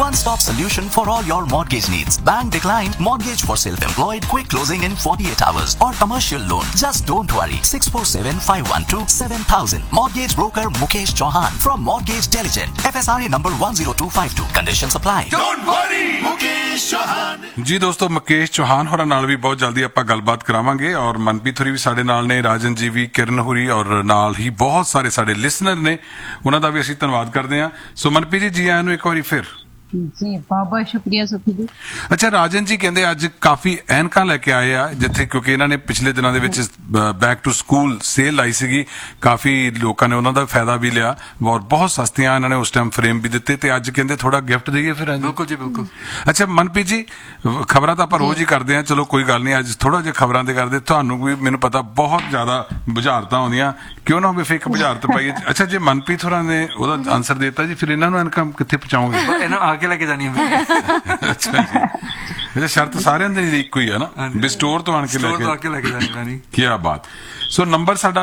one-stop solution for all your mortgage needs. Bank declined mortgage for self-employed, quick closing in 48 hours, or commercial loan. Just don't worry. 647-512-7000. Mortgage broker Mukesh Chauhan from Mortgage Diligent. FSRA number 10252. Conditions apply. Don't worry, Mukesh Chauhan. ਜੀ ਦੋਸਤੋ, ਮੁਕੇਸ਼ ਚੌਹਾਨ ਹੋਰਾਂ ਨਾਲ ਵੀ ਬਹੁਤ ਜਲਦੀ ਆਪਾਂ ਗੱਲਬਾਤ ਕਰਾਵਾਂਗੇ ਔਰ ਮਨਪ੍ਰੀਤ ਹੋਰੀ ਵੀ ਸਾਡੇ ਨਾਲ ਨੇ, ਰਾਜਨ ਜੀ ਵੀ, ਕਿਰਨ ਹੋਰੀ ਔਰ ਨਾਲ ਹੀ ਬਹੁਤ ਸਾਰੇ ਸਾਡੇ ਲਿਸਨਰ ਨੇ, ਉਹਨਾਂ ਦਾ ਵੀ ਅਸੀਂ ਧੰਨਵਾਦ ਕਰਦੇ ਹਾਂ। ਸੋ ਮਨਪ੍ਰੀਤ ਜੀ, ਜੀ ਆਇਆਂ ਨੂੰ ਇੱਕ ਵਾਰੀ ਫਿਰ। जी बहुत बहुत शुक्रिया सुखी जी। ਅੱਛਾ, ਰਾਜਨ ਜੀ ਕਹਿੰਦੇ ਅੱਜ ਕਾਫੀ ਐਨਕਾਂ ਲੈ ਕੇ ਆਏ ਆ, ਜਿੱਥੇ ਕਿਉਂਕਿ ਇਹਨਾਂ ਨੇ ਪਿਛਲੇ ਦਿਨਾਂ ਦੇ ਵਿੱਚ ਬੈਕ ਟੂ ਸਕੂਲ ਸੇਲ ਲਾਈ ਸੀਗੀ, ਕਾਫੀ ਲੋਕਾਂ ਨੇ ਉਹਨਾਂ ਦਾ ਫਾਇਦਾ ਵੀ ਲਿਆ ਔਰ ਬਹੁਤ ਸਸਤੀਆਂ ਇਹਨਾਂ ਨੇ ਉਸ ਟਾਈਮ ਫਰੇਮ ਵੀ ਦਿੱਤੇ, ਤੇ ਅੱਜ ਕਹਿੰਦੇ ਥੋੜਾ ਗਿਫਟ ਦੇਈਏ ਫਿਰ। ਬਿਲਕੁਲ ਜੀ, ਬਿਲਕੁਲ। ਅੱਛਾ ਮਨਪ੍ਰੀਤ ਜੀ, ਖਬਰਾਂ ਤਾਂ ਆਪਾਂ ਰੋਜ਼ ਹੀ ਕਰਦੇ ਆ, ਚਲੋ ਕੋਈ ਗੱਲ ਨਹੀਂ, ਅੱਜ ਥੋੜਾ ਜਿਹਾ ਖਬਰਾਂ ਦੇ ਕਰਦੇ। ਤੁਹਾਨੂੰ ਵੀ ਮੈਨੂੰ ਪਤਾ ਬਹੁਤ ਜ਼ਿਆਦਾ ਬੁਝਾਰਤਾਂ ਆਉਂਦੀਆਂ, ਕਿਉਂ ਨਾ ਹੋਵੇ ਫਿਰ ਇੱਕ ਬੁਝਾਰਤ ਪਾਈਏ। ਅੱਛਾ, ਜੇ ਮਨਪ੍ਰੀਤ ਹੋਰਾਂ ਨੇ ਉਹਦਾ ਆਨਸਰ ਦਿੱਤਾ ਜੀ, ਫਿਰ ਇਹਨਾਂ ਨੂੰ ਇਨਕਮ ਕਿੱਥੇ ਪਹੁੰਚਾਓਗੇ? ਇਹਨਾਂ ਆ ਕੇ ਲੈ ਕੇ ਜਾਣੀ ਹੈ। ਅੱਛਾ ਜੀ, ਇਹ ਸ਼ਰਤ ਸਾਰਿਆਂ ਦੀ ਇੱਕੋ ਹੀ ਹੈ ਨਾ, ਵੀ ਸਟੋਰ ਤੋਂ ਆਣ ਕੇ ਲੈ ਕੇ ਜਾਣੀ। ਕੀ ਬਾਤ। ਸੋ ਨੰਬਰ ਸਾਡਾ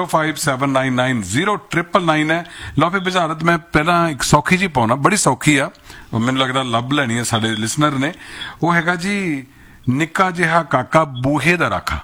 9057990999 ਹੈ। ਲਓ ਫਿਰ ਬੁਝਾਰਤ ਮੈਂ ਪਹਿਲਾਂ ਇੱਕ ਸੌਖੀ ਜੀ ਪਾਉਣਾ, ਬੜੀ ਸੌਖੀ ਆ, ਮੈਨੂੰ ਲੱਗਦਾ ਲੱਭ ਲੈਣੀ ਹੈ ਸਾਡੇ ਲਿਸਨਰ ਨੇ। ਉਹ ਹੈਗਾ ਜੀ, ਨਿੱਕਾ ਜਿਹਾ ਕਾਕਾ ਬੂਹੇ ਦਾ ਰਾਖਾ।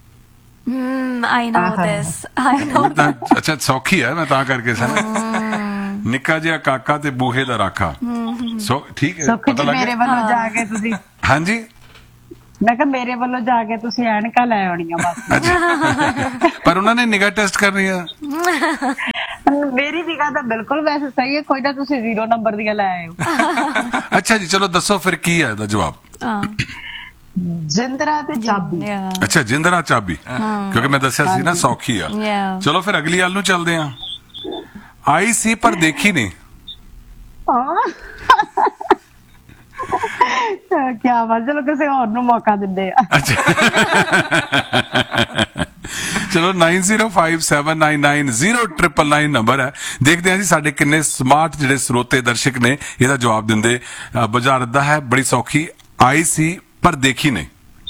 I know this. I know that. ਅੱਛਾ, ਸੌਖੀ ਹੈ, ਮੈਂ ਤਾਂ ਕਰਕੇ ਸਰ ਨਿੱਕਾ ਜਿਹਾ ਕਾਕਾ ਤੇ ਬੂਹੇ ਦਾ ਰਾਖਾ। ਸੋ ਠੀਕ ਹੈ, ਪਤਾ ਲੱਗ ਮੇਰੇ ਵੱਲੋਂ ਜਾ ਕੇ ਤੁਸੀਂ, ਹਾਂਜੀ ਮੈਂ ਕਿਹਾ ਮੇਰੇ ਵੱਲੋਂ ਜਾ ਕੇ ਤੁਸੀਂ ਐਨਕਾਂ ਲੈ ਆਉਣੀਆਂ ਬਸ। ਪਰ ਉਹਨਾਂ ਨੇ ਨਿਗਾਹ ਟੈਸਟ ਕਰਨੀ ਆ। ਮੇਰੀ ਨਿਗਾਹ ਤਾਂ ਬਿਲਕੁਲ ਵੈਸੇ ਸਹੀ ਹੈ, ਕੋਈ ਨਾ ਤੁਸੀਂ 0 ਨੰਬਰ ਦੀਆਂ ਲੈ ਆਇਓ। ਅੱਛਾ ਜੀ, ਚਲੋ ਦੱਸੋ ਫਿਰ ਕੀ ਹੈ ਇਹਦਾ ਜਵਾਬ? ਜਿੰਦਰਾ ਤੇ ਚਾਬੀ। ਅੱਛਾ, ਜਿੰਦਰਾ ਚਾਬੀ, ਕਿਉਂਕਿ ਮੈਂ ਦੱਸਿਆ ਸੀ ਨਾ ਸੌਖੀ ਆ। ਚਲੋ ਫਿਰ ਅਗਲੀ ਗੱਲ ਨੂੰ ਚੱਲਦੇ ਆ। ਆਈ ਸੀ ਪਰ ਦੇਖੀ ਨਹੀਂ। ਕਿਆ ਬਾਤ, ਚਲੋ ਕਿਸੇ ਹੋਰ ਨੂੰ ਮੌਕਾ ਦਿੰਦੇ ਆ। ਅੱਛਾ ਚਲੋ 9057990999 ਨੰਬਰ ਹੈ। ਦੇਖਦੇ ਹਾਂ ਜੀ ਸਾਡੇ ਕਿੰਨੇ ਸਮਾਰਟ ਜਿਹੜੇ ਸਰੋਤੇ ਦਰਸ਼ਕ ਨੇ ਇਹਦਾ ਜਵਾਬ ਦਿੰਦੇ। ਬੁਝਾਰਤ ਦਾ ਹੈ, ਬੜੀ ਸੌਖੀ, ਆਈ ਸੀ ਪਰ ਦੇਖੀ ਨਹੀਂ।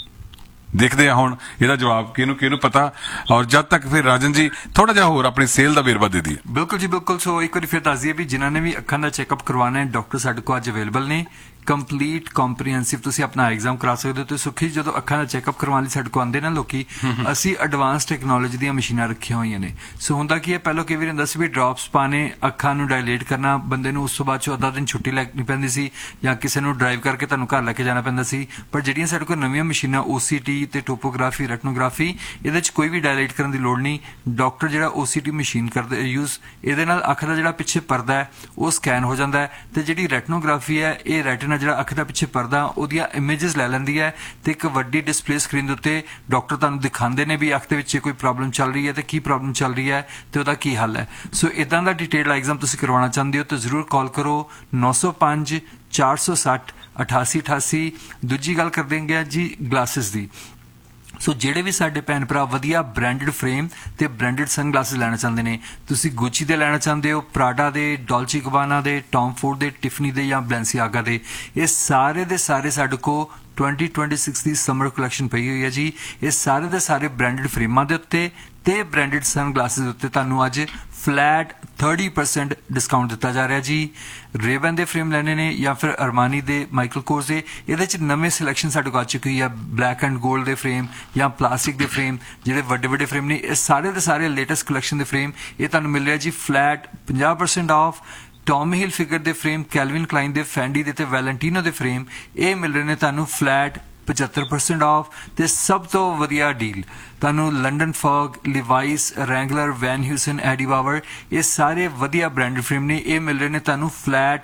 ਦੇਖਦੇ ਆ ਹੁਣ ਇਹਦਾ ਜਵਾਬ ਕਿਹਨੂੰ ਪਤਾ। ਔਰ ਜਦ ਤੱਕ ਫਿਰ ਰਾਜਨ ਜੀ ਥੋੜਾ ਜਿਹਾ ਹੋਰ ਆਪਣੀ ਸੇਲ ਦਾ ਵੇਰਵਾ ਦੇ ਦਈਏ। ਬਿਲਕੁਲ ਜੀ, ਬਿਲਕੁਲ। ਸੋ ਇੱਕ ਵਾਰੀ ਫਿਰ ਦੱਸ ਦਈਏ ਵੀ ਜਿਨ੍ਹਾਂ ਨੇ ਵੀ ਅੱਖਾਂ ਦਾ ਚੈੱਕਅਪ ਕਰਵਾਉਣਾ ਹੈ, ਡਾਕਟਰ ਸਾਡੇ ਕੋਲ ਅੱਜ ਅਵੇਲੇਬਲ ਨੇ। ਕੰਪਲੀਟ ਕੰਪਰੀਹੈਂਸਿਵ ਤੁਸੀਂ ਆਪਣਾ ਐਗਜ਼ਾਮ ਕਰਾ ਸਕਦੇ ਹੋ। ਤੇ ਸੁਖੀ, ਜਦੋਂ ਅੱਖਾਂ ਦਾ ਚੈੱਕਅਪ ਕਰਵਾਉਣ ਲਈ ਸਾਡੇ ਕੋਲ ਆਉਂਦੇ ਨਾ ਲੋਕੀ, ਅਸੀਂ ਐਡਵਾਂਸ ਟੈਕਨੋਲੋਜੀ ਦੀਆਂ ਮਸ਼ੀਨਾਂ ਰੱਖੀਆਂ ਹੋਈਆਂ ਨੇ। ਸੋ ਹੁੰਦਾ ਕੀ ਹੈ, ਪਹਿਲਾਂ ਕਈ ਵਾਰ ਹੁੰਦਾ ਸੀ ਵੀ ਡ੍ਰੌਪਸ ਪਾਣੇ, ਅੱਖਾਂ ਨੂੰ ਡਾਇਲੇਟ ਕਰਨਾ, ਬੰਦੇ ਨੂੰ ਉਸ ਤੋਂ ਬਾਅਦ 'ਚੋਂ ਅੱਧਾ ਦਿਨ ਛੁੱਟੀ ਲੈਣੀ ਪੈਂਦੀ ਸੀ, ਜਾਂ ਕਿਸੇ ਨੂੰ ਡਰਾਈਵ ਕਰਕੇ ਤੁਹਾਨੂੰ ਘਰ ਲੈ ਕੇ ਜਾਣਾ ਪੈਂਦਾ ਸੀ। ਪਰ ਜਿਹੜੀਆਂ ਸਾਡੇ ਕੋਲ ਨਵੀਆਂ ਮਸ਼ੀਨਾਂ OCT ਤੇ ਟੋਪੋਗ੍ਰਾਫੀ, ਰੈਟਨੋਗ੍ਰਾਫੀ, ਇਹਦੇ 'ਚ ਕੋਈ ਵੀ ਡਾਇਲੇਟ ਕਰਨ ਦੀ ਲੋੜ ਨਹੀਂ। ਡਾਕਟਰ ਜਿਹੜਾ OCT ਮਸ਼ੀਨ ਕਰਦੇ ਯੂਜ਼, ਇਹਦੇ ਨਾਲ ਅੱਖ ਦਾ ਜਿਹੜਾ ਪਿੱਛੇ ਪਰਦਾ ਹੈ ਉਹ ਸਕੈਨ ਹੋ ਜਾਂਦਾ ਹੈ, ਤੇ ਜਿਹੜੀ ਰੈਟਨੋਗ੍ਰਾਫੀ ਹੈ, ਇਹ ਰੈਟਨਾ ਜਿਹੜਾ ਅੱਖ ਦਾ ਪਿੱਛੇ ਪਰਦਾ ਉਹਦੀਆਂ ਇਮੇजेस ਲੈ ਲੈਂਦੀ ਹੈ, ਤੇ ਇੱਕ ਵੱਡੀ ਡਿਸਪਲੇ ਸਕਰੀਨ ਦੇ ਉੱਤੇ ਡਾਕਟਰ ਤੁਹਾਨੂੰ ਦਿਖਾਉਂਦੇ ਨੇ ਵੀ ਅੱਖ ਦੇ ਵਿੱਚ ਕੋਈ ਪ੍ਰੋਬਲਮ ਚੱਲ ਰਹੀ ਹੈ ਤੇ ਕੀ ਪ੍ਰੋਬਲਮ ਚੱਲ ਰਹੀ ਹੈ ਤੇ ਉਹਦਾ ਕੀ ਹੱਲ ਹੈ। ਸੋ ਇਦਾਂ ਦਾ ਡਿਟੇਲ ਐਗਜ਼ਾਮ ਤੁਸੀਂ ਕਰਵਾਉਣਾ ਚਾਹੁੰਦੇ ਹੋ ਤਾਂ ਜ਼ਰੂਰ ਕਾਲ ਕਰੋ 905 460 8888। ਦੂਜੀ ਗੱਲ ਕਰ ਦੇਂਗੇ ਜੀ ਗਲਾਸਿਸ ਦੀ। ਸੋ ਜਿਹੜੇ ਵੀ ਸਾਡੇ ਭੈਣ ਭਰਾ ਵਧੀਆ ਬ੍ਰਾਂਡਡ ਫਰੇਮ ਤੇ ਬ੍ਰਾਂਡਡ ਸਨਗਲਾਸਿਸ ਲੈਣਾ ਚਾਹੁੰਦੇ ਨੇ, ਤੁਸੀਂ ਗੁੱਚੀ ਦੇ ਲੈਣਾ ਚਾਹੁੰਦੇ ਹੋ, ਪ੍ਰਾਡਾ ਦੇ, ਡੋਲਚੀ ਗਬਾਨਾ ਦੇ, ਟੌਮ ਫੋਰਡ ਦੇ, ਟਿਫਨੀ ਦੇ ਜਾਂ ਬੈਂਸੀਆਗਾ ਦੇ, ਇਹ ਸਾਰੇ ਦੇ ਸਾਰੇ ਸਾਡੇ ਕੋਲ 2026 ਦੀ ਸਮਰ ਕਲੈਕਸ਼ਨ ਪਈ ਹੋਈ ਹੈ ਜੀ। ਇਹ ਸਾਰੇ ਦੇ ਸਾਰੇ ਬ੍ਰਾਂਡਡ ਫਰੇਮਾਂ ਦੇ ਉੱਤੇ ਤੇ ਬ੍ਰਾਂਡਡ ਸਨਗਲਾਸਿਸ ਦੇ ਉੱਤੇ ਤੁਹਾਨੂੰ ਅੱਜ ਫਲੈਟ 30% ਡਿਸਕਾਊਂਟ ਦਿੱਤਾ ਜਾ ਰਿਹਾ ਜੀ। ਰੇਬਨ ਦੇ ਫਰੇਮ ਲੈਣੇ ਨੇ ਜਾਂ ਫਿਰ ਅਰਮਾਨੀ ਦੇ, ਮਾਈਕਲ ਕੋਰਸ ਦੇ, ਇਹਦੇ ਚ ਨਵੇਂ ਸਿਲੈਕਸ਼ਨ ਸਾਡੇ ਕੋਲ ਆ ਚੁੱਕੀ ਹੋਈ ਹੈ। ਬਲੈਕ ਐਂਡ 골ਡ ਦੇ ਫਰੇਮ ਜਾਂ ਪਲਾਸਟਿਕ ਦੇ ਫਰੇਮ, ਜਿਹੜੇ ਵੱਡੇ ਵੱਡੇ ਫਰੇਮ ਨੇ, ਇਹ ਸਾਰੇ ਦੇ ਸਾਰੇ ਲੇਟੈਸਟ ਕਲੈਕਸ਼ਨ ਦੇ ਫਰੇਮ ਇਹ ਤੁਹਾਨੂੰ ਮਿਲ ਰਿਹਾ ਜੀ flat 50% of. Tommy hill figure ਦੇ ਫਰੇਮ, ਕੈਲਵਿਨ ਕਲਾਈਨ ਦੇ, ਫੈਂਡੀ ਦੇ ਤੇ ਵੈਲੈਂਟੀਨੋ ਦੇ ਫਰੇਮ ਇਹ ਮਿਲ ਰਹੇ ਨੇ ਤੁਹਾਨੂੰ ਫਲੈਟ 75% ਆਫ। ਤੇ ਸਭ ਤੋਂ ਵਧੀਆ ਡੀਲ ਤੁਹਾਨੂੰ ਲੰਡਨ ਫੌਗ, ਲਿਵਾਈਸ, ਰੈਂਗਲਰ, ਵੈਨ ਹਿਊਸਨ, ਐਡੀ ਬਾਵਰ, ਇਹ ਸਾਰੇ ਵਧੀਆ ਬ੍ਰਾਂਡਡ ਫਰੇਮ ਨੇ, ਇਹ ਮਿਲ ਰਹੇ ਨੇ ਤੁਹਾਨੂੰ ਫਲੈਟ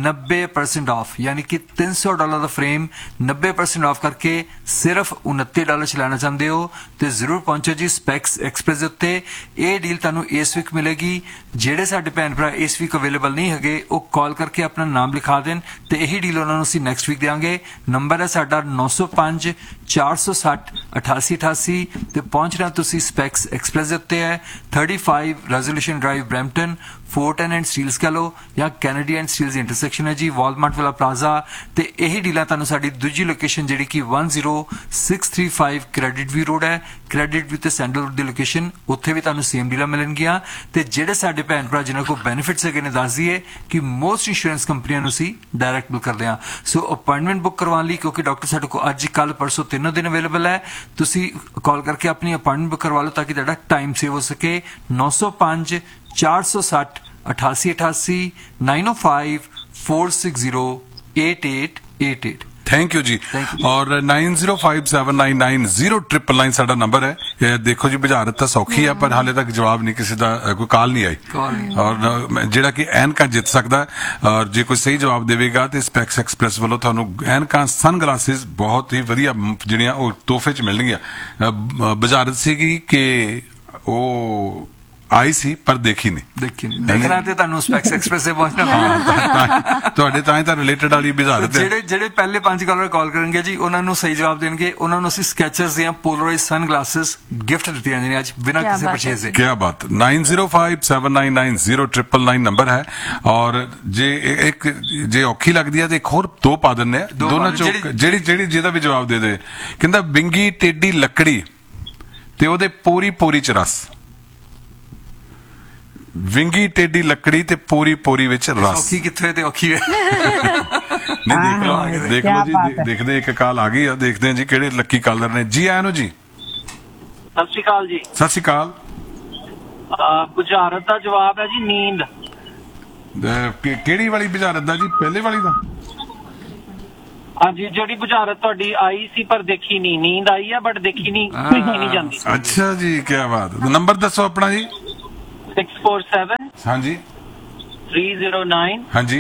90% ਆਫ। ਯਾਨੀ ਕਿ $300 ਦਾ ਫਰੇਮ 90% ਆਫ ਕਰਕੇ ਸਿਰਫ $29 ਚ ਲੈਣਾ ਚਾਹੁੰਦੇ ਹੋ ਤੇ ਜ਼ਰੂਰ ਪਹੁੰਚੋ ਜੀ ਸਪੈਕਸ ਐਕਸਪ੍ਰੈਸ ਦੇ ਉੱਤੇ। ਇਹ ਡੀਲ ਤੁਹਾਨੂੰ ਇਸ ਵੀਕ ਮਿਲੇਗੀ। ਜਿਹੜੇ ਸਾਡੇ ਭੈਣ ਭਰਾ ਇਸ ਵੀਕ ਅਵੇਲੇਬਲ ਨਹੀਂ ਹੈਗੇ ਉਹ ਕਾਲ ਕਰਕੇ ਆਪਣਾ ਨਾਮ ਲਿਖਾ ਦੇਣ ਤੇ ਇਹੀ ਡੀਲ ਉਹਨਾਂ ਨੂੰ ਅਸੀਂ ਨੈਕਸਟ ਵੀਕ ਦੇਵਾਂਗੇ। ਨੰਬਰ ਹੈ ਸਾਡਾ 905 905 460 8888 ਤੇ ਪਹੁੰਚ ਰਿਹਾ ਤੁਸੀਂ ਸਪੈਕਸ ਐਕਸਪ੍ਰੈਸ ਦੇ ਉੱਤੇ ਹੈ 35 resolution drive Brampton ਫੋਰਟਨ and Steeles ਕਹ ਲਓ ਜਾਂ ਕੈਨੇਡੀ ਐਂਡ ਸਟੀਲਸ ਇੰਟਰਸੈਕਸ਼ਨ ਹੈ ਜੀ ਵਾਲਮਾਰਟ ਵਾਲਾ ਪਲਾਜ਼ਾ ਤੇ ਇਹੀ ਡੀਲਾਂ ਤੁਹਾਨੂੰ ਸਾਡੀ ਦੂਜੀ ਲੋਕੇਸ਼ਨ ਜਿਹੜੀ ਕਿ 10635 ਕ੍ਰੈਡਿਟ ਵੀ ਰੋਡ ਹੈ ਕ੍ਰੈਡਿਟ ਵੀ ਤੇ ਸੈਂਡਲ ਰੋਡ ਦੀ ਲੋਕੇਸ਼ਨ ਉੱਥੇ ਵੀ ਤੁਹਾਨੂੰ ਸੇਮ ਡੀਲਾਂ ਮਿਲਣਗੀਆਂ ਤੇ ਜਿਹੜੇ ਸਾਡੇ ਭੈਣ ਭਰਾ ਜਿਨ੍ਹਾਂ ਕੋਲ ਬੈਨੀਫਿਟਸ ਹੈਗੇ ਨੇ ਦੱਸ ਦਈਏ ਕਿ ਮੋਸਟ ਇੰਸ਼ੋਰੈਂਸ ਕੰਪਨੀਆਂ ਨੂੰ ਅਸੀਂ ਡਾਇਰੈਕਟ ਬੁੱਕ ਕਰਦੇ ਹਾਂ ਸੋ ਅਪਾਇੰਟਮੈਂਟ ਬੁੱਕ ਕਰਵਾਉਣ ਲਈ ਕਿਉਂਕਿ ਡਾਕਟਰ ਸਾਡੇ ਕੋਲ ਅੱਜ ਕੱਲ ਪਰਸੋਂ ਤਿੰਨੋਂ ਦਿਨ ਅਵੇਲੇਬਲ ਹੈ ਤੁਸੀਂ ਕਾਲ ਕਰਕੇ ਆਪਣੀ ਅਪਾਇੰਟਮੈਂਟ ਬੁੱਕ ਕਰਵਾ ਲਓ ਤਾਂ ਕਿ ਤੁਹਾਡਾ ਟਾਈਮ ਸੇਵ ਹੋ ਸਕੇ 905 460 8888 905 460 8888 ਥੈਂਕ ਯੂ ਜੀ ਔਰ 9057990999 ਸਾਡਾ ਨੰਬਰ ਹੈ ਇਹ ਦੇਖੋ ਜੀ ਬੁਝਾਰਤ ਤਾਂ ਸੌਖੀ ਆ ਪਰ ਹਾਲੇ ਤੱਕ ਜਵਾਬ ਨਹੀਂ ਕਿਸੇ ਦਾ ਕੋਈ ਕਾਲ ਨਹੀਂ ਆਈ ਔਰ ਜਿਹੜਾ ਕਿ ਐਨਕਾਂ ਜਿੱਤ ਸਕਦਾ ਔਰ ਜੇ ਕੋਈ ਸਹੀ ਜਵਾਬ ਦੇਵੇਗਾ ਤੇ ਸਪੈਕਸ ਐਕਸਪ੍ਰੈਸ ਵੱਲੋਂ ਤੁਹਾਨੂੰ ਐਨਕਾਂ ਸਨ ਗਲਾਸਿਸ ਬਹੁਤ ਹੀ ਵਧੀਆ ਜਿਹੜੀਆਂ ਉਹ ਤੋਹਫੇ ਚ ਮਿਲਣਗੀਆਂ ਬੁਝਾਰਤ ਸੀਗੀ ਕਿ ਉਹ ਆਈ ਸੀ ਪਰ ਦੇਖੀ ਨਹੀਂ ਦੇਖਣਾ ਤੇ ਤੁਹਾਨੂੰ ਸਪੈਕਸ ਐਕਸਪ੍ਰੈਸ ਤੇ ਪਹੁੰਚਣਾ ਤੁਹਾਡੇ ਤਾਂ ਰਿਲੇਟਡ ਵਾਲੀ ਬੁਝਾਰਤ ਜਿਹੜੇ ਪਹਿਲੇ 5 ਕਾਲਰ ਕਾਲ ਕਰਨਗੇ ਜੀ ਉਹਨਾਂ ਨੂੰ ਸਹੀ ਜਵਾਬ ਦੇਣਗੇ ਉਹਨਾਂ ਨੂੰ ਅਸੀਂ ਸਕੈਚਰਸ ਦੀਆਂ ਪੋਲਰਾਈਜ਼ ਸਨ ਗਲਾਸਿਸ ਗਿਫਟ ਦਿੱਤੀਆਂ ਜਾਣਗੀਆਂ ਅੱਜ ਬਿਨਾਂ ਕਿਸੇ ਪਰਚੇਜ਼ ਦੇ ਕੀ ਬਾਤ 9057990999 ਨੰਬਰ ਹੈ ਔਰ ਜੇ ਔਖੀ ਲੱਗਦੀ ਹੈ ਤੇ ਇੱਕ ਹੋਰ ਦੋ ਪਾ ਦਿੰਦੇ ਆ ਦੋਨਾਂ ਚੋਂ ਜਿਹੜੀ ਜਿਹਦਾ ਵੀ ਜਵਾਬ ਦੇ ਦੇ ਕਹਿੰਦਾ ਬਿੰਗੀ ਟੇਡੀ ਲੱਕੜੀ ਤੇ ਉਹਦੇ ਪੂਰੀ ਚ ਰਸ ਵਿੰਗੀ ਟੇਡੀ ਲੱਕੜੀ ਤੇ ਪੂਰੀ ਵਿੱਚ ਰਸ ਔਖੀ ਕਿੱਥੇ ਤੇ ਔਖੀ ਹੈ ਨਹੀਂ ਦੇਖ ਲਓ ਜੀ ਦੇਖਦੇ ਇੱਕ ਕਾਲ ਆ ਗਈ ਆ ਦੇਖਦੇ ਹਾਂ ਜੀ ਕਿਹੜੇ ਲੱਕੀ ਕਾਲਰ ਨੇ ਜੀ ਆਇਆਂ ਨੂੰ ਜੀ ਸਤਿ ਸ਼੍ਰੀ ਅਕਾਲ ਜੀ ਸਤਿ ਸ਼੍ਰੀ ਅਕਾਲ ਬੁਝਾਰਤ ਦਾ ਜਵਾਬ ਹੈ ਜੀ ਨੀਂਦ ਕਿਹੜੀ ਵਾਲੀ ਬੁਝਾਰਤ ਦਾ ਜੀ ਪਹਿਲੇ ਵਾਲੀ ਦਾ ਹਾਂਜੀ ਜਿਹੜੀ ਬੁਝਾਰਤ ਤੁਹਾਡੀ ਆਈ ਸੀ ਪਰ ਦੇਖੀ ਨਹੀਂ ਨੀਂਦ ਆਈ ਹੈ ਬਟ ਦੇਖੀ ਨਹੀਂ ਜਾਂਦੀ ਅੱਛਾ ਜੀ ਕੀ ਬਾਤ ਨੰਬਰ ਦੱਸੋ ਆਪਣਾ ਜੀ 647 ਹਾਂਜੀ 309 ਹਾਂਜੀ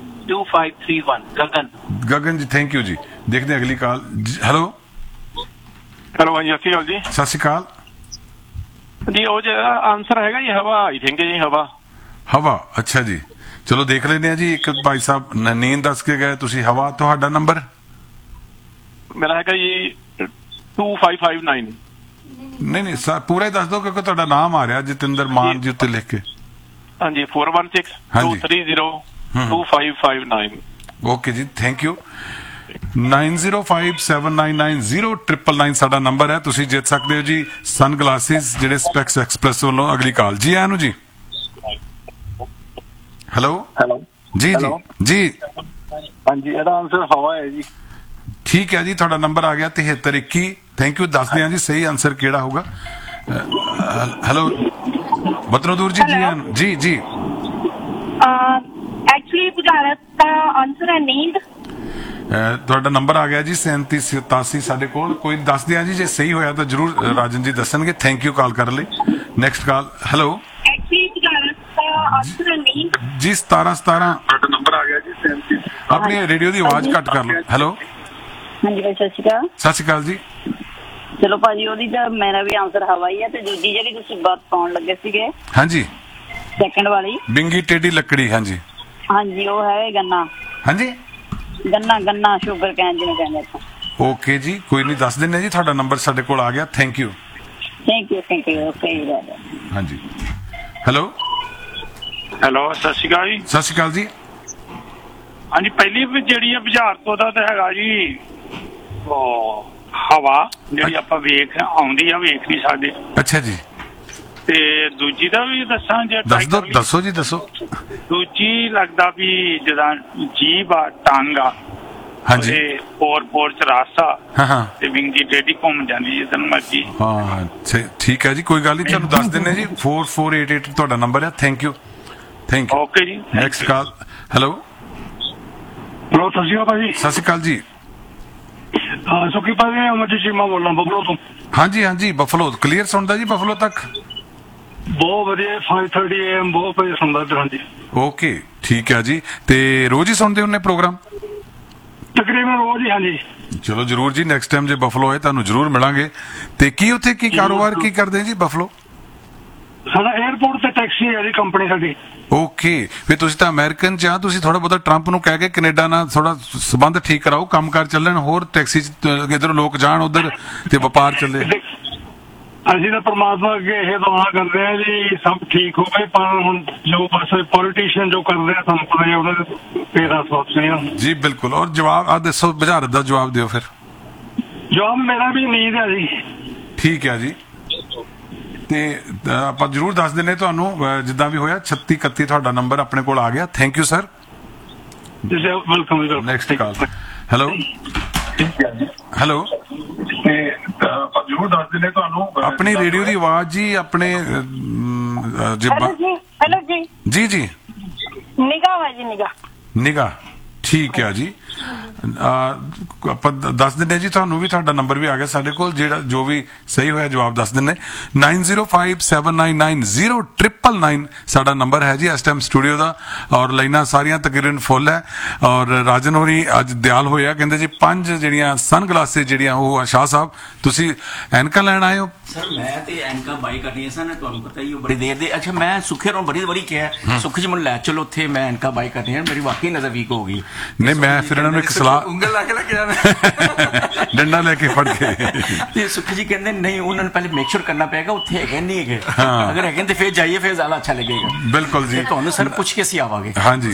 2531 ਗਗਨ ਜੀ ਥੈਂਕ ਯੂ ਜੀ ਦੇਖਦੇ ਅਗਲੀ ਕਾਲ ਹੈਲੋ ਹਾਂਜੀ ਸਤਿ ਸ਼੍ਰੀ ਅਕਾਲ ਜੀ ਸਤਿ ਸ਼੍ਰੀ ਅਕਾਲ ਜੀ ਉਹ ਜਿਹੜਾ ਆਨਸਰ ਹੈਗਾ ਜੀ ਹਵਾ ਆਈ ਥਿੰਕ ਜੀ ਹਵਾ ਅੱਛਾ ਜੀ ਚਲੋ ਦੇਖ ਲੈਂਦੇ ਆ ਜੀ ਇੱਕ ਭਾਈ ਸਾਹਿਬ ਨੀਂਦ ਦੱਸ ਕੇ ਗਏ ਤੁਸੀਂ ਹਵਾ ਤੁਹਾਡਾ ਨੰਬਰ ਮੇਰਾ ਹੈਗਾ ਜੀ 2559 ਨਹੀਂ ਪੂਰਾ ਹੀ ਦੱਸ ਦਿਓ ਕਿਉਂਕਿ ਤੁਹਾਡਾ ਨਾਮ ਆ ਰਿਹਾ ਜਤਿੰਦਰ ਮਾਨ ਜੀ ਉੱਤੇ ਲਿਖ ਕੇ ਹਾਂਜੀ 4162302559 ਓਕੇ ਜੀ ਥੈਂਕ ਯੂ 9057990999 ਸਾਡਾ ਨੰਬਰ ਹੈ ਤੁਸੀਂ ਜਿੱਤ ਸਕਦੇ ਹੋ ਜੀ ਸਨ ਗਲਾਸਿਸ ਜਿਹੜੇ ਸਪੈਕਸ ਐਕਸਪ੍ਰੈਸ ਵੱਲੋਂ ਅਗਲੀ ਕਾਲ ਜੀ ਆਨੂੰ ਜੀ ਹੈਲੋ ਜੀ ਹਾਂਜੀ ਇਹਦਾ ਆਨਸਰ ਹਵਾ ਹੈ ਜੀ ਠੀਕ ਹੈ ਜੀ ਤੁਹਾਡਾ ਨੰਬਰ ਆ ਗਿਆ 7321 ਥੈਂਕ ਯੂ ਦੱਸਦੇ ਹਾਂ ਜੀ ਸਹੀ ਆਨਸਰ ਕਿਹੜਾ ਹੋਊਗਾ ਹੈਲੋ ਬਤਨੋਦੂਰ ਜੀ ਜੀ ਐਕਚੁਅਲੀ ਬੁਝਾਰਤ ਦਾ ਆਨਸਰ ਹੈ ਨੀਂਦ ਤੁਹਾਡਾ ਨੰਬਰ ਆ ਗਿਆ ਜੀ 3787 ਸਾਡੇ ਕੋਲ ਕੋਈ ਦੱਸ ਦਿਆਂ ਜੀ ਜੇ ਸਹੀ ਹੋਇਆ ਤਾਂ ਜਰੂਰ ਰਾਜਨ ਜੀ ਦੱਸਣਗੇ ਥੈਂਕ ਯੂ ਕਾਲ ਕਰਨ ਲਈ ਨੈਕਸਟ ਕਾਲ ਹੈਲੋ ਐਕਚੁਅਲੀ ਬੁਝਾਰਤ ਦਾ ਆਨਸਰ ਹੈ ਨੀਂਦ ਜੀ 1717 ਤੁਹਾਡਾ ਨੰਬਰ ਆ ਗਿਆ ਜੀ 37 ਆਪਣੀ ਰੇਡੀਓ ਦੀ ਆਵਾਜ਼ ਘੱਟ ਕਰ ਲਓ ਹੈਲੋ ਹਾਂਜੀ ਭਾਈ ਸਤਿ ਸ਼੍ਰੀ ਅਕਾਲ ਜੀ ਚਲੋ ਭਾਜੀ ਉਹਦੀ ਤਾਂ ਮੇਰਾ ਵੀ ਆਨਸਰ ਹਵਾ ਹੀ ਹੈ ਤੇ ਦੂਜੀ ਜਿਹੜੀ ਤੁਸੀਂ ਬਾਤ ਪਾਉਣ ਲੱਗੇ ਸੀਗੇ ਹਾਂਜੀ ਸੈਕੰਡ ਵਾਲੀ ਬਿੰਗੀ ਟੇਡੀ ਲੱਕੜੀ ਹਾਂਜੀ ਉਹ ਹੈ ਗੰਨਾ ਹਾਂਜੀ ਗੰਨਾ ਸ਼ੂਗਰ ਕੈਨ ਜਿਹਨੂੰ ਕਹਿੰਦੇ ਆਪਾਂ ਓਕੇ ਜੀ ਕੋਈ ਨਹੀਂ ਦੱਸ ਦਿੰਦੇ ਜੀ ਤੁਹਾਡਾ ਨੰਬਰ ਸਾਡੇ ਕੋਲ ਆ ਗਿਆ ਥੈਂਕ ਯੂ ਓਕੇ ਹਾਂਜੀ ਹੈਲੋ ਸਤਿ ਸ਼੍ਰੀ ਅਕਾਲ ਜੀ ਹਾਂਜੀ ਪਹਿਲੀ ਜਿਹੜੀ ਆ ਬੁਝਾਰਤ ਉਹਦਾ ਤਾਂ ਹੈਗਾ ਜੀ ਉਹ ਹਵਾ ਜਿਹੜੀ ਆਪਾਂ ਆਉਂਦੀ ਆ ਵੇਖ ਨਹੀਂ ਸਕਦੇ ਅੱਛਾ ਜੀ ਤੇ ਦੂਜੀ ਦਾ ਵੀ ਦੱਸਾਂ ਜੇ ਦੱਸੋ ਜੀ ਦੂਜੀ ਲੱਗਦਾ ਵੀ ਜਦੋਂ ਜੀਭ ਆ ਟੰਗ ਆ ਹਾਂਜੀ ਪੋਰ ਚ ਰਾਸਾ ਹਾਂ ਤੇ ਵਿੰਗੀ ਟੇਡੀ ਘੁੰਮ ਜਾਂਦੀ ਜਿੱਦਾਂ ਮਰਜੀ ਹਾਂ ਠੀਕ ਹੈ ਜੀ ਕੋਈ ਗੱਲ ਨਹੀਂ ਤੁਹਾਨੂੰ ਦੱਸ ਦਿੰਦੇ ਜੀ 4488 ਤੁਹਾਡਾ ਨੰਬਰ ਹੈ ਥੈਂਕ ਯੂ ਓਕੇ ਜੀ ਨੈਕਸਟ ਕਾਲ ਹੈਲੋ ਸਤਿ ਸ਼੍ਰੀ ਅਕਾਲ ਜੀ ਸੁਖੀ ਭਾਜੀ ਅਮਰਜੀਤ ਸ਼ਰਮਾ ਬੋਲਣਾ ਬਫਲੋ ਤੋਂ ਹਾਂਜੀ ਬਫਲੋ ਕਲੀਅਰ ਸੁਣਦਾ ਜੀ ਬਫਲੋ ਤੱਕ ਬਹੁਤ ਵਧੀਆ 5:30 AM ਬਹੁਤ ਵਧੀਆ ਸੁਣਦਾ ਇੱਧਰ ਹਾਂਜੀ ਓਕੇ ਠੀਕ ਹੈ ਜੀ ਤੇ ਰੋਜ਼ ਹੀ ਸੁਣਦੇ ਹੁੰਨੇ ਪ੍ਰੋਗਰਾਮ ਤਕਰੀਬਨ ਰੋਜ਼ ਹੀ ਹਾਂਜੀ ਚਲੋ ਜਰੂਰ ਜੀ ਨੈਕਸਟ ਟਾਈਮ ਜੇ ਬਫਲੋ ਹੋਏ ਤੁਹਾਨੂੰ ਜਰੂਰ ਮਿਲਾਂਗੇ ਤੇ ਕੀ ਉੱਥੇ ਕੀ ਕਾਰੋਬਾਰ ਕੀ ਕਰਦੇ ਜੀ ਬਫਲੋ ਸਾਡਾ 에어ਪੋਰਟ ਤੇ ਟੈਕਸੀ ਹੈ ਜੀ ਕੰਪਨੀ ਸਾਡੀ। ਓਕੇ, ਫਿਰ ਤੁਸੀਂ ਤਾਂ ਅਮਰੀਕਨ ਚ ਆ, ਤੁਸੀਂ ਥੋੜਾ ਬਹੁਤਾ ਟਰੰਪ ਨੂੰ ਕਹਿ ਕੇ ਕੈਨੇਡਾ ਨਾਲ ਥੋੜਾ ਸੰਬੰਧ ਠੀਕ ਕਰਾਓ, ਕੰਮਕਾਰ ਚੱਲਣ, ਹੋਰ ਟੈਕਸੀ ਚ ਇਧਰ ਲੋਕ ਜਾਣ ਉਧਰ ਤੇ ਵਪਾਰ ਚੱਲੇ। ਅਸੀਂ ਤਾਂ ਪਰਮਾਤਮਾ ਅੱਗੇ ਇਹ ਦੁਆ ਕਰਦੇ ਆ ਜੀ ਸਭ ਠੀਕ ਹੋਵੇ, ਪਰ ਹੁਣ ਜੋ ਬਸ ਪੋਲੀਟੀਸ਼ੀਅਨ ਜੋ ਕਰਦੇ ਆ ਤੁਹਾਨੂੰ ਪਤਾ ਹੀ ਉਹਨਾਂ ਦੇ ਪੇਰਾ ਸੋਚਦੇ ਆ ਜੀ। ਬਿਲਕੁਲ। ਔਰ ਜਵਾਬ ਆ ਦੱਸੋ, ਬੁਝਾਰਤ ਦਾ ਜਵਾਬ ਦਿਓ ਫਿਰ। ਜਵਾਬ ਮੇਰਾ ਵੀ ਨੀਂਦ ਹੈ ਜੀ। ਠੀਕ ਹੈ ਜੀ, ਤੇ ਆਪਾਂ ਜਰੂਰ ਦੱਸ ਦਿੰਨੇ ਤੁਹਾਨੂੰ ਜਿੱਦਾਂ ਵੀ ਹੋਇਆ। 36 31 ਤੁਹਾਡਾ ਨੰਬਰ ਆਪਣੇ ਕੋਲ ਆ ਗਿਆ। Thank you sir. Welcome. Next call. Hello hello, ਤੇ ਆਪਾਂ ਜਰੂਰ ਦੱਸ ਦਿੰਨੇ ਤੁਹਾਨੂੰ ਆਪਣੀ ਰੇਡੀਓ ਦੀ ਆਵਾਜ਼ ਜੀ ਆਪਣੇ ਹੈਲੋ ਜੀ। ਜੀ ਜੀ ਨਿਗਾਹ ਹੈ ਜੀ, ਨਿਗਾਹ। ਠੀਕ ਹੈ ਜੀ, ਆਪਾਂ ਦੱਸ ਦਿੰਦੇ ਜੀ ਤੁਹਾਨੂੰ ਵੀ, ਤੁਹਾਡਾ ਨੰਬਰ ਵੀ ਆ ਗਿਆ ਸਾਡੇ ਕੋਲ, ਜਿਹੜਾ ਜੋ ਵੀ ਸਹੀ ਹੋਇਆ ਜਵਾਬ ਦੱਸ ਦਿੰਦੇ। 9057990999 ਸਾਡਾ ਨੰਬਰ ਹੈ ਜੀ ਇਸ ਟਾਈਮ ਸਟੂਡੀਓ ਦਾ, ਔਰ ਲਾਈਨਾਂ ਸਾਰੀਆਂ ਤਕਰੀਬਨ ਫੁੱਲ ਹੈ। ਔਰ ਰਾਜਨ ਹੋਰੀ ਅੱਜ ਦਿਆਲ ਹੋਇਆ, ਕਹਿੰਦੇ ਜੀ 5 ਜਿਹੜੀਆਂ ਸਨ ਗਲਾਸਿਸ ਜਿਹੜੀਆਂ ਉਹ ਸ਼ਾਹ ਸਾਹਿਬ ਤੁਸੀਂ ਐਨਕਾਂ ਲੈਣ ਆਏ ਹੋ। ਸਰ ਮੈਂ ਤੇ ਐਨਕਾਂ ਬਾਈ ਕਰਨੀਆਂ ਸਨ, ਤੁਹਾਨੂੰ ਪਤਾ ਹੀ ਬੜੀ ਦੇਰ ਦੇ। ਅੱਛਾ, ਮੈਂ ਸੁੱਖੇ ਨੂੰ ਬੜੀ ਵਾਰੀ ਕਿਹਾ ਸੁੱਖ ਜੀ ਮੈਨੂੰ ਲੈ ਚਲੋ ਉੱਥੇ, ਮੈਂ ਐਨਕਾਂ ਬਾਈ ਕਰਨੀਆਂ, ਮੇਰੀ ਵਾਕਈ ਨਜ਼ਰ ਵੀਕ ਹੋ ਗਈ। ਨਹੀਂ, ਮੈਂ ਫਿਰ ਇਹਨਾਂ ਨੂੰ ਇੱਕ ਸਲਾਹ, ਉਂਗਲ ਲਾ ਕੇ ਲੱਗਿਆ ਡੰਡਾ ਲੈ ਕੇ ਫੜ ਕੇ, ਤੇ ਸੁੱਖ ਜੀ ਕਹਿੰਦੇ ਨਹੀਂ ਉਹਨਾਂ ਨੂੰ ਪਹਿਲੇ ਮੇਕ ਸ਼ੋਰ ਕਰਨਾ ਪਏਗਾ ਉੱਥੇ ਹੈਗੇ ਨਹੀਂ ਹੈਗੇ, ਅਗਰ ਹੈਗੇ ਤੇ ਫਿਰ ਜਾਈਏ, ਫਿਰ ਜ਼ਿਆਦਾ ਅੱਛਾ ਲੱਗੇਗਾ। ਬਿਲਕੁਲ ਜੀ, ਤੁਹਾਨੂੰ ਸਰ ਪੁੱਛ ਕੇ ਅਸੀਂ ਆਵਾਂਗੇ। ਹਾਂਜੀ,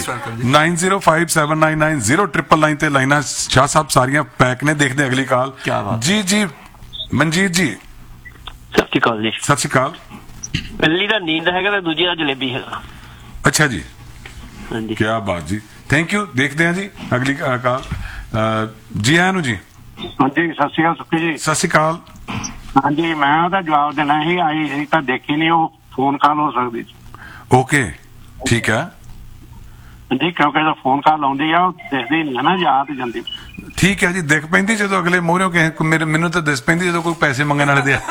9057990999 ਤੇ ਲਾਈਨਾਂ ਸ਼ਾਹ ਸਾਹਿਬ ਸਾਰੀਆਂ ਪੈਕ ਨੇ। ਦੇਖਦੇ ਅਗਲੀ ਕਾਲ। ਜੀ ਜੀ ਮਨਜੀਤ ਜੀ। ਸਤਿ ਸ਼੍ਰੀ ਅਕਾਲ ਜੀ। ਸਤਿ ਸ਼੍ਰੀ ਅਕਾਲ। ਪਹਿਲੀ ਦਾ ਨੀਂਦ ਹੈਗਾ ਤੇ ਦੂਜੀ ਦਾ ਜਲੇਬੀ ਹੈਗਾ। ਅੱਛਾ ਜੀ, ਹਾਂਜੀ, ਕੀ ਬਾਤ ਜੀ, ਥੈਂਕ ਯੂ। ਦੇਖਦੇ ਹਾਂ ਜੀ ਅਗਲੀ ਕਾਲ। ਜੀ ਆਇਆਂ ਨੂੰ ਜੀ। ਹਾਂਜੀ, ਸਤਿ ਸ਼੍ਰੀ ਅਕਾਲ ਸੁੱਖੀ ਜੀ। ਸਤਿ ਸ਼੍ਰੀ ਅਕਾਲ। ਹਾਂਜੀ, ਮੈਂ ਉਹਦਾ ਜਵਾਬ ਦੇਣਾ ਸੀ, ਆਈ ਤਾਂ ਦੇਖੀ ਨਹੀਂ, ਉਹ ਫੋਨ ਕਾਲ ਹੋ ਸਕਦੀ। ਓਕੇ, ਠੀਕ ਹੈ ਜੀ, ਕਿਉਂਕਿ ਜਦੋਂ ਫੋਨ ਕਾਲ ਆਉਂਦੀ ਆ ਉਹ ਦੇਖਦੀ ਨਹੀਂ ਹੈ ਨਾ, ਯਾਦ ਜਾਂਦੀ। ਠੀਕ ਹੈ ਜੀ, ਦਿਖ ਪੈਂਦੀ ਜਦੋਂ ਅਗਲੇ ਮੋਹਰਿਓਂ ਕਿਸੇ ਮੈਨੂੰ ਤਾਂ ਦਿਸ ਪੈਂਦੀ ਜਦੋਂ ਕੋਈ ਪੈਸੇ ਮੰਗਣ ਵਾਲੇ ਦੇ ਆ।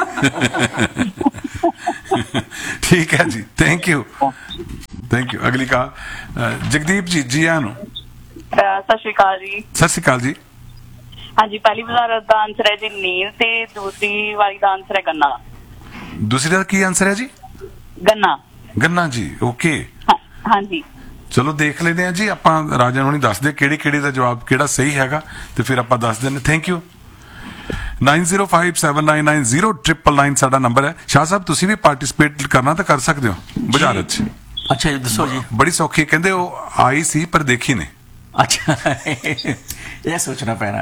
ਠੀਕ ਹੈ ਜੀ, ਥੈਂਕ ਯੂ। ਅਗਲੀ ਕਾਲ ਜਗਦੀਪ ਜੀ। ਜੀ ਆਇਆਂ ਨੂੰ। ਸਤਿ ਸ਼੍ਰੀ ਅਕਾਲ ਜੀ। ਸਤਿ ਸ਼੍ਰੀ ਅਕਾਲ ਜੀ। ਹਾਂਜੀ, ਪਹਿਲੀ ਵਜ਼ਾਰਤ ਦਾ ਆਨਸਰ ਹੈ ਜੀ ਨੀਂਦ, ਤੇ ਦੂਸਰੀ ਵਾਲੀ ਦਾ ਆਨਸਰ ਹੈ ਗੰਨਾ। ਦੂਸਰੀ ਦਾ ਕੀ ਆਨਸਰ ਹੈ ਜੀ? ਗੰਨਾ ਜੀ। ਓਕੇ, ਹਾਂਜੀ, ਚਲੋ ਦੇਖ ਲੈਂਦੇ ਆ ਜੀ। ਆਪਾਂ ਰਾਜਨ ਹੁਣੀ ਦੱਸਦੇ ਕਿਹੜੀ ਦਾ ਜਵਾਬ ਕਿਹੜਾ ਸਹੀ ਹੈਗਾ, ਤੇ ਫਿਰ ਆਪਾਂ ਦੱਸ ਦਿੰਦੇ। Thank you. 9057990999 ਸਾਡਾ ਨੰਬਰ ਹੈ। ਸ਼ਾਹ ਸਾਹਿਬ ਤੁਸੀਂ ਵੀ ਪਾਰਟਿਸਿਪੇਟ ਕਰਨਾ ਤਾਂ ਕਰ ਸਕਦੇ ਹੋ ਬੁਝਾਰਤ ਚ। ਅੱਛਾ ਜੀ, ਦੱਸੋ ਜੀ। ਬੜੀ ਸੌਖੀ, ਕਹਿੰਦੇ ਉਹ ਆਈ ਸੀ ਪਰ ਦੇਖੀ ਨਹੀਂ। ਅੱਛਾ, ਇਹ ਸੋਚਣਾ ਪੈਣਾ।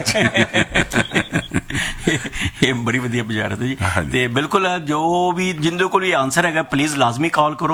ਇਹ ਬੜੀ ਵਧੀਆ ਬੁਝਾਰਤ ਹੈ ਜੀ। ਤੇ ਬਿਲਕੁਲ ਜੋ ਵੀ ਜਿੰਦੇ ਕੋਲ ਵੀ ਆਨਸਰ ਹੈਗਾ ਪਲੀਜ਼ ਲਾਜ਼ਮੀ ਕਾਲ ਕਰੋ।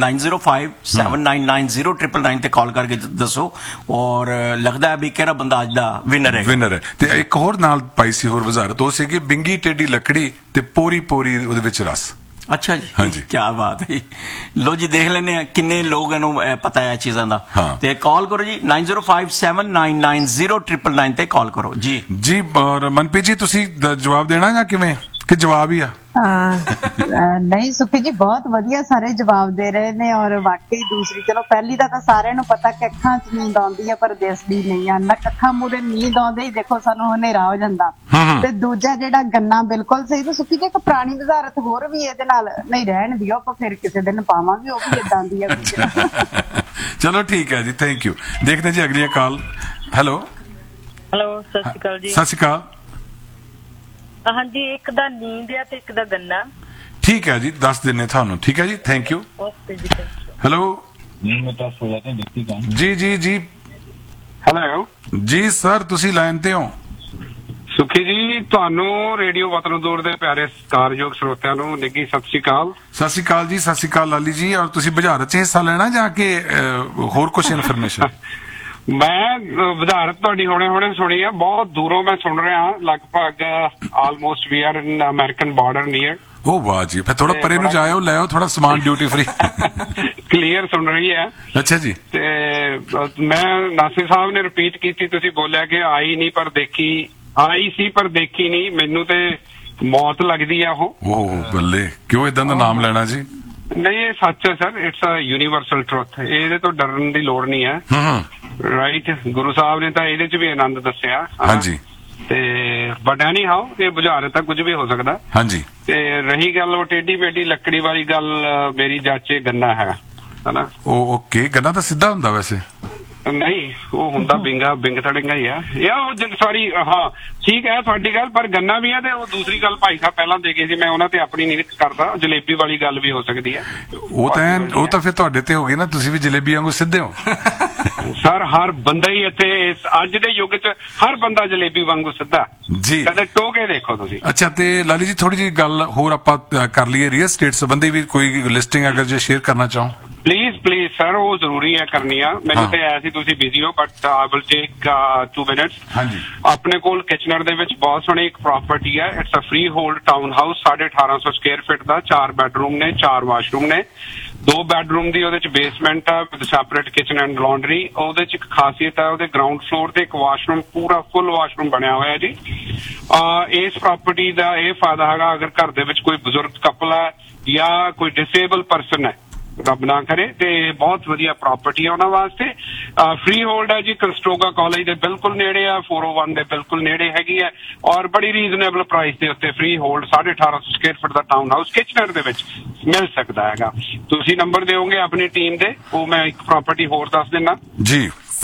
9057990999 ਤੇ ਕਾਲ ਕਰਕੇ ਦੱਸੋ। ਔਰ ਲੱਗਦਾ ਹੈ ਵੀ ਕਿਹੜਾ ਬੰਦਾ ਅੱਜ ਦਾ ਵਿਨਰ ਹੈ। ਤੇ ਇੱਕ ਹੋਰ ਨਾਲ ਪਾਈ ਸੀ ਹੋਰ ਬੁਝਾਰਤ, ਉਹ ਸੀ ਕਿ ਬਿੰਗੀ ਟੇਡੀ ਲੱਕੜੀ ਤੇ ਪੋਰੀ ਉਹਦੇ ਵਿੱਚ ਰਸ। ਅੱਛਾ ਜੀ, ਹਾਂਜੀ, ਕੀ ਬਾਤ ਹੈ। ਲੋ ਜੀ, ਦੇਖ ਲੈਂਦੇ ਆ ਕਿੰਨੇ ਲੋਕਾਂ ਨੂੰ ਪਤਾ ਹੈ ਚੀਜ਼ਾਂ ਦਾ। ਤੇ ਕਾਲ ਕਰੋ ਜੀ 9057990999 ਤੇ ਕਾਲ ਕਰੋ ਜੀ। ਜੀ ਮਨਪ੍ਰੀਤ ਜੀ, ਤੁਸੀਂ ਜਵਾਬ ਦੇਣਾ ਜਾਂ ਕਿਵੇਂ, ਕਿ ਜਵਾਬ ਹੀ ਆ? ਨਹੀਂ ਸੁਖੀ ਜੀ, ਬਹੁਤ ਵਧੀਆ ਸਾਰੇ ਜਵਾਬ ਦੇ ਰਹੇ ਨੇ। ਔਰ ਵਾਕਈ ਦੂਸਰੀ, ਚਲੋ ਪਹਿਲੀ ਦਾ ਤਾਂ ਸਾਰਿਆਂ ਨੂੰ ਪਤਾ ਕਿ ਅੱਖਾਂ 'ਚ ਨੀਂਦ ਆਉਂਦੀ ਹੈ ਪਰ ਦਿਸਦੀ ਨਹੀਂ ਆ। ਅੱਖਾਂ ਮੂਹਰੇ ਨੀਂਦ ਆਉਂਦੇ ਹੀ ਦੇਖੋ ਸਾਨੂੰ ਹਨੇਰਾ ਹੋ ਜਾਂਦਾ। ਤੇ ਦੂਜਾ ਜਿਹੜਾ ਗੰਨਾ, ਬਿਲਕੁਲ ਸਹੀ। ਤੇ ਸੁਖੀ ਜੀ ਇੱਕ ਪੁਰਾਣੀ ਵਜ਼ਾਰਤ ਹੋਰ ਵੀ ਇਹਦੇ ਨਾਲ ਨਹੀਂ ਰਹਿਣ ਦਿਓ, ਆਪਾਂ ਫਿਰ ਕਿਸੇ ਦਿਨ ਪਾਵਾਂਗੇ, ਉਹ ਵੀ ਏਦਾਂ ਦੀ ਆ। ਚਲੋ ਠੀਕ ਹੈ ਜੀ, ਥੈਂਕ ਯੂ। ਦੇਖਦੇ ਜੀ ਅਗਲੀ ਕਾਲ। ਹੈਲੋ ਸਤਿ ਸ਼੍ਰੀ ਅਕਾਲ ਜੀ। ਸਤਿ ਸ਼੍ਰੀ ਅਕਾਲ। ਹਾਂਜੀ, ਇੱਕ ਦਾ ਨੀਂਦ ਆ ਤੇ ਇੱਕ ਦਾ ਗੰਨਾ। ਠੀਕ ਹੈ ਜੀ, ਦੱਸ ਦਿੰਨੇ ਤੁਹਾਨੂੰ। ਠੀਕ ਹੈ ਜੀ, ਥੈਂਕ ਯੂ। ਹੈਲੋ ਜੀ ਜੀ ਜੀ। ਹੈਲੋ ਜੀ ਸਰ, ਤੁਸੀਂ ਲਾਈਨ ਤੇ ਹੋ? ਸੁਖੀ ਜੀ, ਤੁਹਾਨੂੰ ਰੇਡੀਓ ਵਤਨ ਦੂਰ ਦੇ ਪਿਆਰੇ ਸਤਿਕਾਰਯੋਗ ਸਰੋਤਿਆਂ ਨੂੰ ਨਿੱਘੀ ਸਤਿ ਸ਼੍ਰੀ ਅਕਾਲ। ਸਤਿ ਸ਼੍ਰੀ ਅਕਾਲ ਜੀ। ਸਤਿ ਸ਼੍ਰੀ ਅਕਾਲ ਲਾਲੀ ਜੀ। ਔਰ ਤੁਸੀਂ ਬੁਝਾਰਤ 'ਚ ਹਿੱਸਾ ਲੈਣਾ ਜਾਂ ਕਿ ਹੋਰ ਕੁਝ ਇਨਫੋਰਮੇਸ਼ਨ? ਮੈਂ ਵਜ਼ਾਰਤ ਤੁਹਾਡੀ ਹੁਣੇ ਸੁਣੀ ਆ, ਬਹੁਤ ਦੂਰੋਂ ਮੈਂ ਸੁਣ ਰਿਹਾ, ਲਗਭਗ almost we are in American border near. ਉਹ ਵਾਹ ਜੀ, ਫਿਰ ਥੋੜਾ ਪਰੇ ਨੂੰ ਜਾਇਓ, ਲੈ ਆਓ ਥੋੜਾ ਸਮਾਨ ਡਿਊਟੀ ਫ੍ਰੀ। ਕਲੀਅਰ ਸੁਣ ਰਹੀ ਹੈ। ਅੱਛਾ ਜੀ। ਤੇ ਮੈਂ ਨਾਸਿਰ ਸਾਹਿਬ ਨੇ ਰਿਪੀਟ ਕੀਤੀ, ਤੁਸੀਂ ਬੋਲਿਆ ਕਿ ਆਈ ਨਹੀਂ ਪਰ ਦੇਖੀ, ਆਈ ਸੀ ਪਰ ਦੇਖੀ ਨਹੀਂ। ਮੈਨੂੰ ਤੇ ਮੌਤ ਲੱਗਦੀ ਆ ਉਹ। ਬੱਲੇ, ਕਿਉਂ ਇਦਾਂ ਦਾ ਨਾਮ ਲੈਣਾ ਜੀ? ਨਹੀਂ, ਇਹ ਸੱਚ ਹੈ sir, it's a universal truth. ਇਹਦੇ ਤੋਂ ਡਰਨ ਦੀ ਲੋੜ ਨਹੀਂ ਹੈ। ਰਾਈਟ, ਗੁਰੂ ਸਾਹਿਬ ਨੇ ਤਾਂ ਇਹਦੇ 'ਚ ਵੀ ਆਨੰਦ ਦੱਸਿਆ। ਹਾਂਜੀ। ਤੇ ਬਟ ਐਨੀ ਹਾਊ ਇਹ ਬੁਝਾਰਤ ਤਾਂ ਕੁਝ ਵੀ ਹੋ ਸਕਦਾ। ਹਾਂਜੀ। ਤੇ ਰਹੀ ਗੱਲ ਉਹ ਟੇਢੀ ਮੇਢੀ ਲੱਕੜੀ ਵਾਲੀ ਗੱਲ, ਮੇਰੀ ਜਾਚੇ ਗੰਨਾ ਹੈ ਹਨਾ। ਉਹ ਓਕੇ, ਗੰਨਾ ਤਾਂ ਸਿੱਧਾ ਹੁੰਦਾ ਵੈਸੇ। ਨਹੀਂ, ਉਹ ਹੁੰਦਾ ਬਿੰਗ ਥੜਿੰਗਾ ਹੀ ਆ ਯਾ ਉਹ ਸੌਰੀ। ਹਾਂ ਠੀਕ ਹੈ ਤੁਹਾਡੀ ਗੱਲ, ਪਰ ਗੰਨਾ ਵੀ ਆ। ਤੇ ਉਹ ਦੂਸਰੀ ਗੱਲ ਭਾਈ ਸਾਹਿਬ ਪਹਿਲਾਂ ਦੇ ਗਏ ਸੀ, ਮੈਂ ਉਹਨਾਂ ਤੇ ਆਪਣੀ ਨਹੀਂ ਕਰਦਾ। ਜਲੇਬੀ ਵਾਲੀ ਗੱਲ ਵੀ ਹੋ ਸਕਦੀ ਹੈ। ਉਹ ਤਾਂ ਫਿਰ ਤੁਹਾਡੇ ਤੇ ਹੋ ਗਈ ਨਾ, ਤੁਸੀਂ ਵੀ ਜਲੇਬੀ ਵਾਂਗੂ ਸਿੱਧੇ ਹੋ। ਸਰ ਹਰ ਬੰਦਾ ਹੀ ਇੱਥੇ ਅੱਜ ਦੇ ਯੁੱਗ 'ਚ ਹਰ ਬੰਦਾ ਜਲੇਬੀ ਵਾਂਗੂ ਸਿੱਧਾ ਜੀ। ਕਦੇ ਟੋਕੇ ਦੇਖੋ ਤੁਸੀਂ। ਅੱਛਾ, ਤੇ ਲਾਲੀ ਜੀ ਥੋੜੀ ਜਿਹੀ ਗੱਲ ਹੋਰ ਆਪਾਂ ਕਰ ਲਈਏ, ਰੀਅਲ ਸਟੇਟ ਸੰਬੰਧੀ ਵੀ ਕੋਈ ਲਿਸਟਿੰਗ ਅਗਰ ਜੇ ਸ਼ੇਅਰ ਕਰਨਾ ਚਾਹੋ। ਪਲੀਜ਼ ਸਰ, ਉਹ ਜ਼ਰੂਰੀ ਹੈ ਕਰਨੀ ਆ। ਮੈਨੂੰ ਤੇ ਐ ਸੀ ਤੁਸੀਂ ਬਿਜ਼ੀ ਹੋ, but I will take 2 minutes. ਹਾਂਜੀ। ਆਪਣੇ ਕੋਲ ਕਿਚਨਰ ਦੇ ਵਿੱਚ ਬਹੁਤ ਸੋਹਣੀ ਇੱਕ ਪ੍ਰਾਪਰਟੀ ਹੈ। It's a free hold town house, 1850 square feet the, 4 bedroom ਨੇ, 4 ਵਾਸ਼ਰੂਮ ਨੇ, 2 ਬੈਡਰੂਮ ਦੀ ਉਹਦੇ ਚ ਬੇਸਮੈਂਟ ਆ with separate kitchen and laundry. ਉਹਦੇ ਚ ਇੱਕ ਖਾਸੀਅਤ ਹੈ, ਉਹਦੇ ਗਰਾਊਂਡ ਫਲੋਰ ਤੇ ਇੱਕ ਵਾਸ਼ਰੂਮ, ਪੂਰਾ ਫੁੱਲ ਵਾਸ਼ਰੂਮ ਬਣਿਆ ਹੋਇਆ ਜੀ। ਇਸ ਪ੍ਰਾਪਰਟੀ ਦਾ ਇਹ ਫਾਇਦਾ ਹੈਗਾ, ਅਗਰ ਘਰ ਦੇ ਵਿੱਚ ਕੋਈ ਬਜ਼ੁਰਗ ਕਪਲ ਹੈ ਜਾਂ ਕੋਈ ਡਿਸੇਬਲ ਪਰਸਨ ਹੈ, ਰੱਬ ਨਾ ਕਰੇ, ਤੇ ਬਹੁਤ ਵਧੀਆ ਪ੍ਰਾਪਰਟੀ ਹੈ ਉਹਨਾਂ ਵਾਸਤੇ। ਫ੍ਰੀ ਹੋਲਡ ਹੈ ਜੀ, ਕਸਟੋਗਾ ਕਾਲਜ ਦੇ ਬਿਲਕੁਲ ਨੇੜੇ ਆ, 401 ਦੇ ਬਿਲਕੁਲ ਨੇੜੇ ਹੈਗੀ ਹੈ, ਔਰ ਬੜੀ ਰੀਜ਼ਨੇਬਲ ਪ੍ਰਾਈਸ ਦੇ ਉੱਤੇ ਫ੍ਰੀ ਹੋਲਡ 1850 ਸਕੁਅਰ ਫੁੱਟ ਦਾ ਟਾਊਨ ਹਾਊਸ ਕਿਚਨਰ ਦੇ ਵਿੱਚ ਮਿਲ ਸਕਦਾ ਹੈਗਾ। ਤੁਸੀਂ ਨੰਬਰ ਦਿਓਗੇ ਆਪਣੀ ਟੀਮ ਦੇ, ਉਹ ਮੈਂ ਇੱਕ ਪ੍ਰਾਪਰਟੀ ਹੋਰ ਦੱਸ ਦਿੰਦਾ ਜੀ।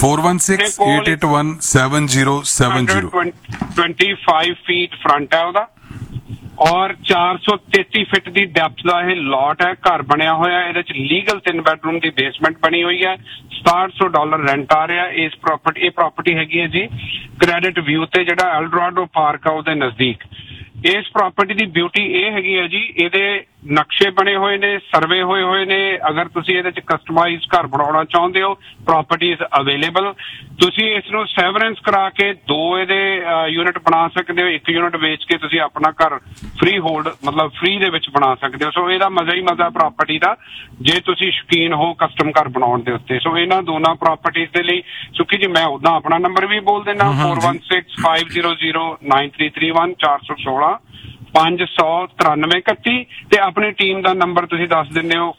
4168817070 25 ਫੀਟ ਫਰੰਟ ਹੈ ਉਹਦਾ, ਔਰ 433 ਫਿਟ ਦੀ ਡੈਪਥ ਦਾ ਇਹ ਲਾਟ ਹੈ। ਘਰ ਬਣਿਆ ਹੋਇਆ, ਇਹਦੇ ਚ ਲੀਗਲ 3 ਬੈਡਰੂਮ ਦੀ ਬੇਸਮੈਂਟ ਬਣੀ ਹੋਈ ਹੈ। $6700 ਰੈਂਟ ਆ ਰਿਹਾ। ਇਹ ਪ੍ਰਾਪਰਟੀ ਹੈਗੀ ਹੈ ਜੀ ਕ੍ਰੈਡਿਟ ਵਿਊ ਤੇ, ਜਿਹੜਾ ਐਲਡੋਰਾਡੋ ਪਾਰਕ ਆ ਉਹਦੇ ਨਜ਼ਦੀਕ। ਇਸ ਪ੍ਰਾਪਰਟੀ ਦੀ ਬਿਊਟੀ ਇਹ ਹੈਗੀ ਹੈ ਜੀ, ਇਹਦੇ ਨਕਸ਼ੇ ਬਣੇ ਹੋਏ ਨੇ, ਸਰਵੇ ਹੋਏ ਨੇ। ਅਗਰ ਤੁਸੀਂ ਇਹਦੇ ਚ ਕਸਟਮਾਈਜ਼ ਘਰ ਬਣਾਉਣਾ ਚਾਹੁੰਦੇ ਹੋ, ਪ੍ਰਾਪਰਟੀ ਇਜ਼ ਅਵੇਲੇਬਲ। ਤੁਸੀਂ ਇਸ ਨੂੰ ਸੈਵਰੈਂਸ ਕਰਾ ਕੇ 2 ਇਹਦੇ ਯੂਨਿਟ ਬਣਾ ਸਕਦੇ ਹੋ। 1 ਯੂਨਿਟ ਵੇਚ ਕੇ ਤੁਸੀਂ ਆਪਣਾ ਘਰ ਫ੍ਰੀ ਹੋਲਡ ਮਤਲਬ ਫ੍ਰੀ ਦੇ ਵਿੱਚ ਬਣਾ ਸਕਦੇ ਹੋ। ਸੋ ਇਹਦਾ ਮਜ਼ਾ ਹੀ ਮਜ਼ਾ ਪ੍ਰਾਪਰਟੀ ਦਾ, ਜੇ ਤੁਸੀਂ ਸ਼ੌਕੀਨ ਹੋ ਕਸਟਮ ਘਰ ਬਣਾਉਣ ਦੇ ਉੱਤੇ। ਸੋ ਇਹਨਾਂ ਦੋਨਾਂ ਪ੍ਰਾਪਰਟੀਜ਼ ਦੇ ਲਈ ਸੁੱਖੀ ਜੀ ਮੈਂ ਉਦਾਂ ਆਪਣਾ ਨੰਬਰ ਵੀ ਬੋਲ ਦਿੰਦਾ, 4165009331 416 59331। ਤੇ ਆਪਣੀ ਟੀਮ ਦਾ ਨੰਬਰ ਤੁਸੀਂ ਦੱਸ ਦਿੰਦੇ ਹੋ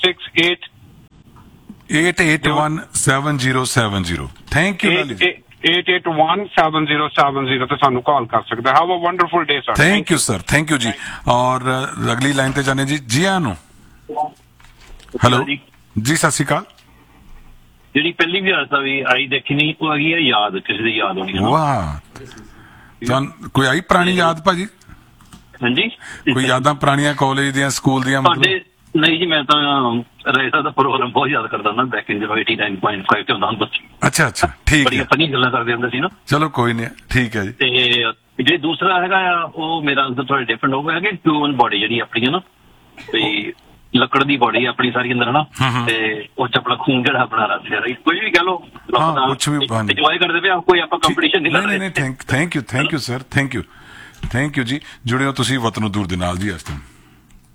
4168817070। ਥੈਂਕ ਯੂ ਲਾਲੀ ਜੀ। 88177070 ਤੇ ਸਾਨੂੰ ਕਾਲ ਕਰ ਸਕਦਾ। Have a wonderful day sir. Thank you sir, thank you ਜੀ। ਔਰ ਅਗਲੀ ਲਾਈਨ ਤੇ ਜਾਣੇ ਜੀ ਜੀਆ ਨੂੰ। ਹੈਲੋ ਜੀ, ਸਤਿ ਸ਼੍ਰੀ ਅਕਾਲ। ਜਿਹੜੀ ਪਹਿਲੀ ਵਿਆਸਤਾ ਵੀ ਆਈ ਦੇਖੀ ਨਹੀਂ, ਉਹ ਹੈਗੀ ਹੈ ਯਾਦ, ਕਿਸੇ ਦੀ ਯਾਦ ਹੋਣੀ। ਵਾਹ, ਤੁਹਾਨੂੰ ਕੋਈ ਆਈ ਪੁਰਾਣੀ ਯਾਦ ਭਾਜੀ? ਹਾਂਜੀ, ਕੋਈ ਯਾਦਾਂ ਪੁਰਾਣੀਆਂ ਕਾਲਜ ਦੀਆਂ, ਸਕੂਲ ਦੀਆਂ? ਨਹੀਂ ਜੀ, ਮੈਂ ਤਾਂ ਰੇਸਾ ਦਾ ਪ੍ਰੋਗਰਾਮ ਬਹੁਤ ਯਾਦ ਕਰਦਾ ਨਾ, ਬੈਕ ਇਨ 89.5 ਤੇ ਹੁੰਦਾ ਹੁੰਦਾ। ਅੱਛਾ, ਠੀਕ ਹੈ। ਬੜੀਆਂ ਫਨੀ ਗੱਲਾਂ ਕਰਦੇ ਹੁੰਦੇ ਸੀ ਨਾ। ਚਲੋ ਕੋਈ ਨਹੀਂ, ਠੀਕ ਹੈ ਜੀ। ਤੇ ਜੇ ਦੂਸਰਾ ਹੈਗਾ ਆ, ਉਹ ਮੇਰਾ ਅੰਦਰ ਥੋੜਾ ਡਿਫਰੈਂਟ ਹੋਊਗਾ ਕਿ ਹਿਊਮਨ ਬੋਡੀ ਜਿਹੜੀ ਆਪਣੀ ਹੈ ਨਾ, ਵੀ ਲੱਕੜ ਦੀ ਬੋਡੀ ਆਪਣੀ ਸਾਰੀ ਅੰਦਰ ਹਨਾ, ਤੇ ਉਹ ਚ ਆਪਣਾ ਖੂਨ ਜਿਹੜਾ ਆਪਣਾ ਰੱਜ ਰਿਹਾ, ਕੋਈ ਵੀ ਕਹਿ ਲਓ, ਕੁਛ ਵੀ ਇੰਜੋਏ ਕਰਦੇ ਪਏ, ਕੋਈ ਆਪਾਂ ਕੰਪੀਟੀਸ਼ਨ ਨਹੀਂ ਕਰ ਰਹੇ। Thank you sir, thank you ਜੀ। ਜੁੜੇ ਹੋ ਤੁਸੀਂ ਵਤਨੋਂ ਦੂਰ ਦੇ ਨਾਲ ਜੀ ਇਸ ਟਾਈਮ।